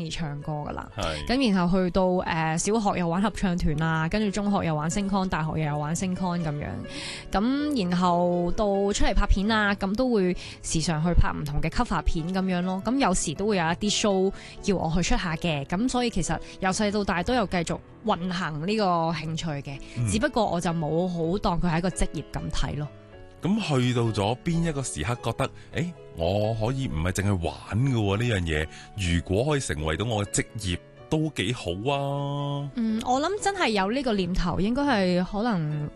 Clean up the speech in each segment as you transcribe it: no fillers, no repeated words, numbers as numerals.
意唱歌噶啦。咁然後去到小學又玩合唱團啊，跟住中學又玩星 con， 大學又有玩星 con 咁樣。咁然後到出嚟拍片啊，咁都會時常去拍唔同嘅 cover 片咁樣咯。咁有時都會有一啲 show 叫我去出下嘅。咁所以其實由細到大都有繼續運行呢個興趣嘅，只不過我就冇好當佢係一個職業咁睇咯。 咁去到咗邊一個時刻覺得，我可以唔係淨係玩㗎呢樣嘢，如果可以成為到我嘅職業都幾好啊。 我諗真係有呢個念頭，應該係可能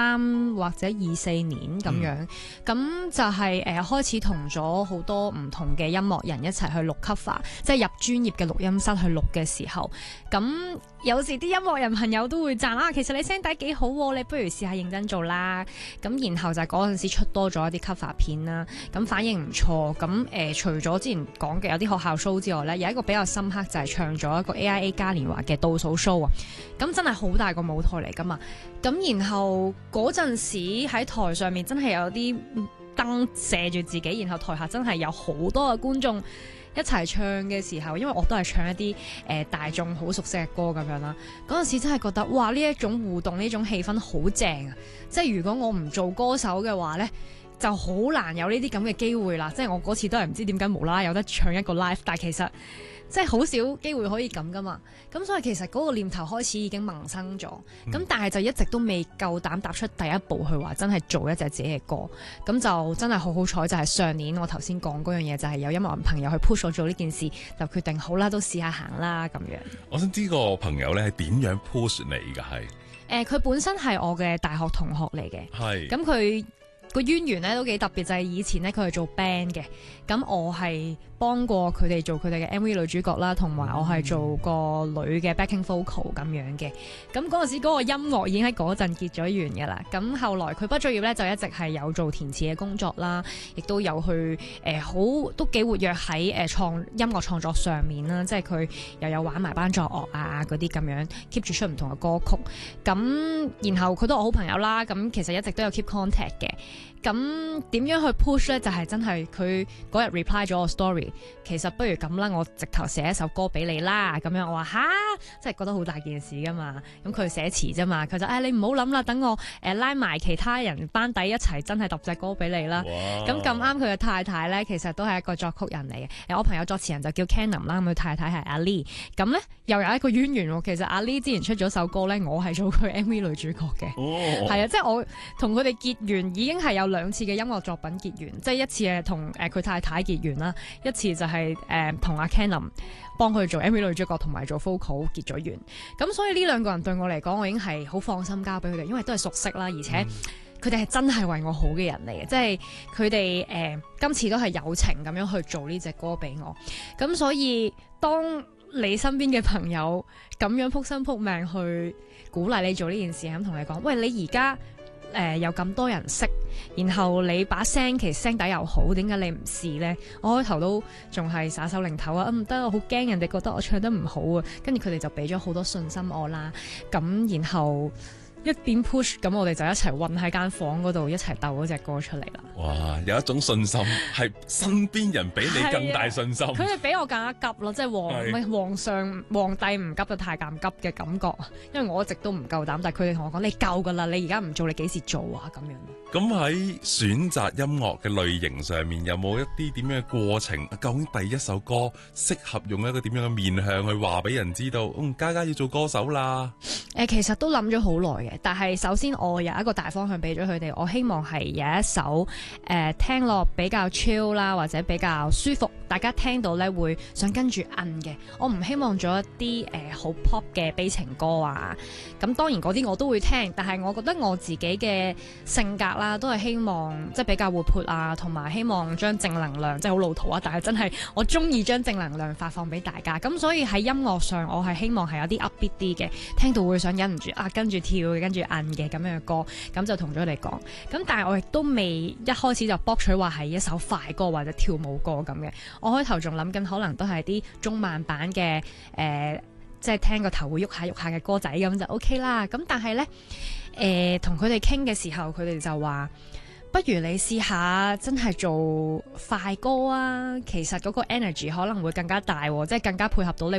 23或者24年咁樣，咁就係開始同咗好多唔同嘅音樂人一齊去錄 cover， 即係入專業嘅錄音室去錄嘅時候，咁有時啲音樂人朋友都會讚啊，其實你聲底幾好喎，你不如試下認真做啦。咁然後就嗰陣時出多咗一啲 cover 片啦，咁反應唔錯。咁除咗之前講嘅有啲學校 show 之外呢，有一個比較深刻就係唱咗一個 AIA 嘉年華嘅倒數 show 啊。咁真係好大個舞台嚟噶嘛。咁然後嗰陣時喺台上面真係有啲燈射住自己，然後台下真係有好多嘅觀眾一齊唱嘅時候，因為我都係唱一啲大眾好熟悉嘅歌咁樣啦。嗰陣時真係覺得哇，呢一種互動，呢種氣氛好正啊！即係如果我唔做歌手嘅話呢，就好難有呢啲咁嘅機會啦。即係我嗰次都係唔知點解無啦啦有得唱一個 live， 但係其實即係好少機會可以咁噶嘛。咁所以其實嗰個念頭開始已經萌生咗，咁但係就一直都未夠膽踏出第一步去話真係做一隻自己嘅歌。咁就真係好好彩，就係上年我頭先講嗰樣嘢，就係有音樂人朋友去 push 我做呢件事，就決定好啦，都試下行啦咁樣。 我想知個朋友咧係點樣 push 你㗎？係佢本身係我嘅大學同學嚟嘅， 係咁佢個淵源咧都幾特別，就係以前咧佢係做 band 嘅，咁我係幫過佢哋做佢哋嘅 MV 女主角啦，同埋我係做個女嘅 backing vocal 咁樣嘅。咁嗰陣時嗰個音樂已經喺嗰陣結咗緣㗎啦。咁後來佢畢咗業咧，就一直係有做填詞嘅工作啦，亦都有去都幾活躍喺音樂創作上面啦。即係佢又有玩埋班作樂啊嗰啲咁樣 keep 住出唔同嘅歌曲。咁然後佢都係我好朋友啦。咁其實一直都有 keep contact 嘅。咁點樣去 push 咧？就係真係佢嗰日 reply 咗我 story， 其實不如咁啦，我直頭寫一首歌俾你啦。咁樣我話吓，即係覺得好大件事噶嘛。咁佢寫詞啫嘛，佢就你唔好諗啦，等我拉埋其他人班底一齊真係揼隻歌俾你啦。咁咁啱佢嘅太太咧，其實都係一個作曲人嚟嘅。我朋友作詞人就叫 Canon 啦，咁佢太太係阿 Lee。咁咧又有一個淵源喎。其實阿 Lee 之前出咗首歌咧，我係做佢 MV 女主角嘅。係啊，即係我同佢哋結緣已經係有2次嘅音樂作品結緣，即係一次係同佢太太結緣啦，一次就係同阿 Canon 幫佢做 MV 女主角同埋做 vocal 結咗緣。咁所以呢2個人對我嚟講，我已經係好放心交俾佢哋，因為都係熟悉啦，而且佢哋係真係為我好嘅人嚟嘅，即係佢哋今次都係友情咁樣去做呢隻歌俾我。咁所以當你身邊嘅朋友咁樣撲心撲命去鼓勵你做呢件事，咁同你講，喂，你而家有咁多人識，然後你把聲其實聲底又好，點解你唔試呢？我開頭都仲係耍手擰頭啊，唔得，我好驚人哋覺得我唱得唔好啊。跟住佢哋就俾咗好多信心我啦。咁然後一邊 push， 咁我哋就一齊韞喺間房嗰度一齊鬥嗰隻歌出嚟啦。 哇！有一種信心係身邊人比你更大信心。 佢哋比我更加急咯，即係皇帝唔急就太監急嘅感覺。因為我一直都唔夠膽，但係佢哋同我講：你夠㗎啦，你而家唔做，你幾時做啊？咁樣。 咁喺選擇音樂嘅類型上面，有冇一啲點樣嘅過程？究竟第一首歌適合用一個點樣嘅面向去話俾人知道？嘉嘉要做歌手啦。 其實都諗咗好耐嘅，但係首先我有一個大方向俾咗佢哋，我希望係有一首聽落比較 chill 啦，或者比較舒服，大家聽到咧會想跟住摁嘅。我唔希望做一啲好 pop 嘅悲情歌啊。咁當然嗰啲我都會聽，但係我覺得我自己嘅性格啦，都係希望即係比較活潑啊，同埋希望將正能量，即係好老土啊，但係真係我中意將正能量發放俾大家。咁所以喺音樂上，我係希望係有啲 upbeat 啲嘅，聽到會想忍唔住跟住跳跟住摁嘅咁樣嘅歌。咁就同咗你講。咁但係我亦都未一開始就博取話係一首快歌或者跳舞歌咁嘅。我開頭仲諗緊可能都係啲中慢版嘅即係聽個頭會喐下喐下嘅歌仔咁就 OK 啦。咁但係呢，同佢哋傾嘅時候，佢哋就話：不如你試下真係做快歌啊！其實嗰個 energy 可能會更加大，即係更加配合到你